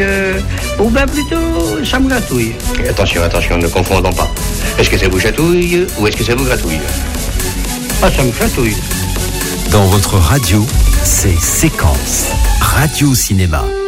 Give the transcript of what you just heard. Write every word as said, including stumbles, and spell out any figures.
euh, ou bien plutôt ça me gratouille. Et attention, attention, ne confondons pas. Est-ce que ça vous chatouille ou est-ce que ça vous gratouille? Ah, ça me chatouille. Dans votre radio, c'est Séquence Radio Cinéma.